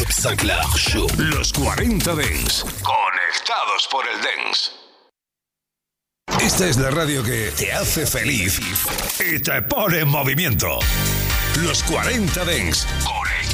Sinclair Show. Los 40 Dance. Conectados por el Dance. Esta es la radio que te hace feliz y te pone en movimiento. Los 40 Dance. Conectados